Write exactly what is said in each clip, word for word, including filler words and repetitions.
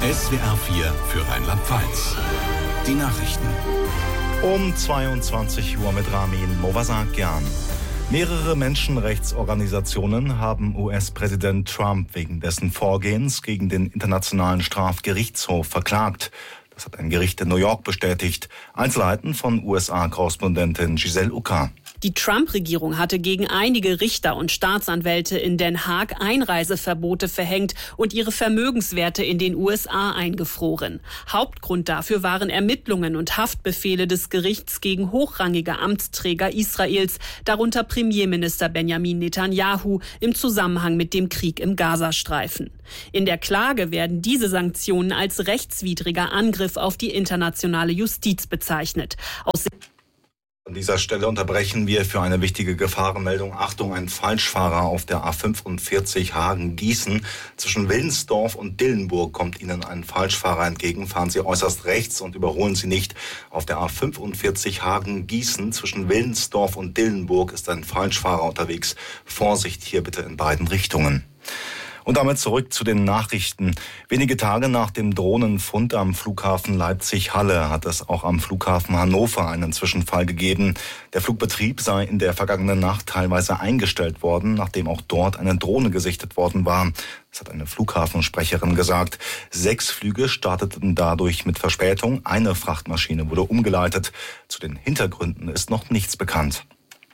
S W R vier für Rheinland-Pfalz. Die Nachrichten. Um zweiundzwanzig Uhr mit Ramin Movasakian. Mehrere Menschenrechtsorganisationen haben U S-Präsident Trump wegen dessen Vorgehens gegen den Internationalen Strafgerichtshof verklagt. Das hat ein Gericht in New York bestätigt. Einzelheiten von U S A-Korrespondentin Giselle Ucker. Die Trump-Regierung hatte gegen einige Richter und Staatsanwälte in Den Haag Einreiseverbote verhängt und ihre Vermögenswerte in den U S A eingefroren. Hauptgrund dafür waren Ermittlungen und Haftbefehle des Gerichts gegen hochrangige Amtsträger Israels, darunter Premierminister Benjamin Netanyahu, im Zusammenhang mit dem Krieg im Gazastreifen. In der Klage werden diese Sanktionen als rechtswidriger Angriff auf die internationale Justiz bezeichnet. Aus An dieser Stelle unterbrechen wir für eine wichtige Gefahrenmeldung. Achtung, ein Falschfahrer auf der A fünfundvierzig Hagen-Gießen. Zwischen Wilnsdorf und Dillenburg kommt Ihnen ein Falschfahrer entgegen. Fahren Sie äußerst rechts und überholen Sie nicht. Auf der A fünfundvierzig Hagen-Gießen zwischen Wilnsdorf und Dillenburg ist ein Falschfahrer unterwegs. Vorsicht hier bitte in beiden Richtungen. Und damit zurück zu den Nachrichten. Wenige Tage nach dem Drohnenfund am Flughafen Leipzig-Halle hat es auch am Flughafen Hannover einen Zwischenfall gegeben. Der Flugbetrieb sei in der vergangenen Nacht teilweise eingestellt worden, nachdem auch dort eine Drohne gesichtet worden war. Das hat eine Flughafensprecherin gesagt. Sechs Flüge starteten dadurch mit Verspätung. Eine Frachtmaschine wurde umgeleitet. Zu den Hintergründen ist noch nichts bekannt.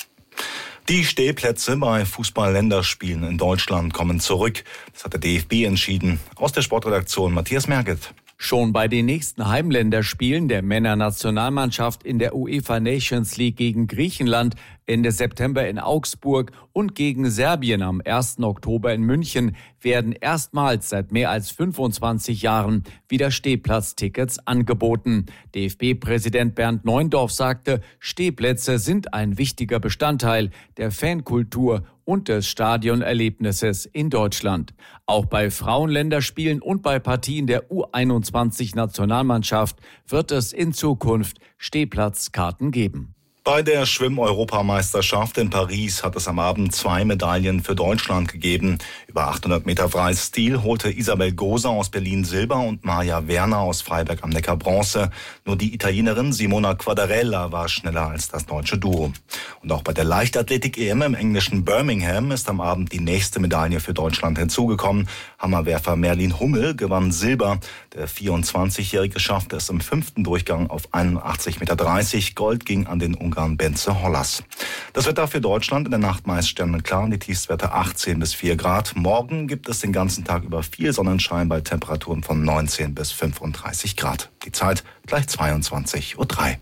Die Stehplätze bei Fußball-Länderspielen in Deutschland kommen zurück. Das hat der D F B entschieden. Aus der Sportredaktion Matthias Merget. Schon bei den nächsten Heimländerspielen der Männernationalmannschaft in der UEFA Nations League gegen Griechenland Ende September in Augsburg und gegen Serbien am ersten Oktober in München werden erstmals seit mehr als fünfundzwanzig Jahren wieder Stehplatztickets angeboten. D F B-Präsident Bernd Neuendorf sagte, Stehplätze sind ein wichtiger Bestandteil der Fankultur und des Stadionerlebnisses in Deutschland. Auch bei Frauenländerspielen und bei Partien der U einundzwanzig Nationalmannschaft wird es in Zukunft Stehplatzkarten geben. Bei der Schwimm-Europameisterschaft in Paris hat es am Abend zwei Medaillen für Deutschland gegeben. Über achthundert Meter freies Stil holte Isabel Goser aus Berlin Silber und Maja Werner aus Freiberg am Neckar Bronze. Nur die Italienerin Simona Quadarella war schneller als das deutsche Duo. Und auch bei der Leichtathletik-E M im englischen Birmingham ist am Abend die nächste Medaille für Deutschland hinzugekommen. Hammerwerfer Merlin Hummel gewann Silber. Der vierundzwanzigjährige schaffte es im fünften Durchgang auf einundachtzig Meter dreißig. Gold ging an den Ungarn Benze Hollas. Das Wetter für Deutschland in der Nacht meist sternenklar, die Tiefstwerte achtzehn bis vier Grad. Morgen gibt es den ganzen Tag über viel Sonnenschein bei Temperaturen von neunzehn bis fünfunddreißig Grad. Die Zeit gleich zweiundzwanzig Uhr drei.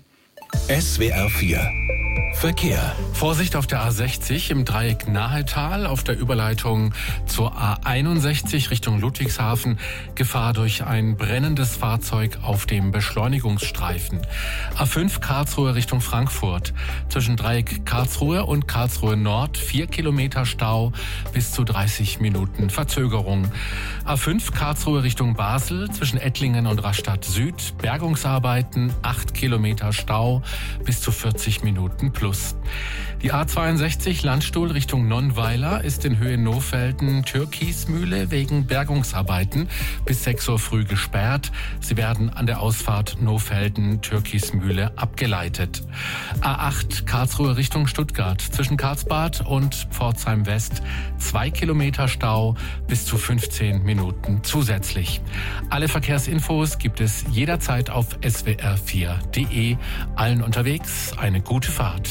S W R vier Verkehr. Vorsicht auf der A sechzig im Dreieck Nahetal auf der Überleitung zur A einundsechzig Richtung Ludwigshafen. Gefahr durch ein brennendes Fahrzeug auf dem Beschleunigungsstreifen. A fünf Karlsruhe Richtung Frankfurt. Zwischen Dreieck Karlsruhe und Karlsruhe Nord vier Kilometer Stau, bis zu dreißig Minuten Verzögerung. A fünf Karlsruhe Richtung Basel zwischen Ettlingen und Rastatt Süd. Bergungsarbeiten, acht Kilometer Stau, bis zu vierzig Minuten plus. Die A zweiundsechzig Landstuhl Richtung Nonnweiler ist in Höhe Nohfelden Türkismühle wegen Bergungsarbeiten bis sechs Uhr früh gesperrt. Sie werden an der Ausfahrt Nohfelden Türkismühle abgeleitet. A acht Karlsruhe Richtung Stuttgart zwischen Karlsbad und Pforzheim West zwei Kilometer Stau, bis zu fünfzehn Minuten zusätzlich. Alle Verkehrsinfos gibt es jederzeit auf S W R vier punkt de. Allen unterwegs eine gute Fahrt.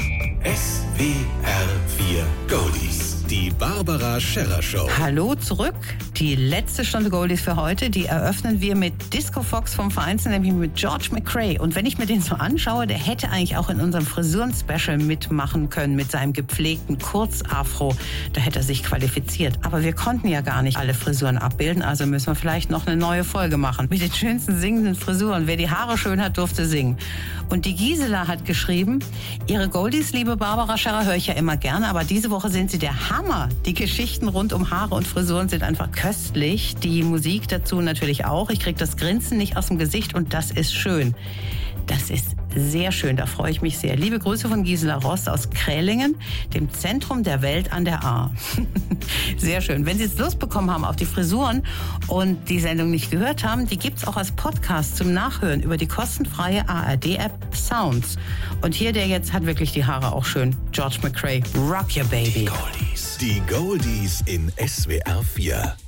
S W R vier Goldies. Die Barbara Scherrer Show. Hallo zurück. Die letzte Stunde Goldies für heute, die eröffnen wir mit Disco Fox vom Vereinsten, nämlich mit George McRae. Und wenn ich mir den so anschaue, der hätte eigentlich auch in unserem Frisuren-Special mitmachen können mit seinem gepflegten Kurzafro. Da hätte er sich qualifiziert. Aber wir konnten ja gar nicht alle Frisuren abbilden, also müssen wir vielleicht noch eine neue Folge machen. Mit den schönsten singenden Frisuren. Wer die Haare schön hat, durfte singen. Und die Gisela hat geschrieben, ihre Goldies, liebe Barbara Scherrer, höre ich ja immer gerne, aber diese Woche sind sie der Hammer. Die Geschichten rund um Haare und Frisuren sind einfach köstlich. Die Musik dazu natürlich auch. Ich kriege das Grinsen nicht aus dem Gesicht und das ist schön. Das ist sehr schön, da freue ich mich sehr. Liebe Grüße von Gisela Rost aus Krählingen, dem Zentrum der Welt an der Ahr. Sehr schön. Wenn Sie jetzt Lust bekommen haben auf die Frisuren und die Sendung nicht gehört haben, die gibt es auch als Podcast zum Nachhören über die kostenfreie A R D-App Sounds. Und hier, der jetzt hat wirklich die Haare auch schön. George McCrae, Rock Your Baby. Die Goldies. Die Goldies in S W R vier.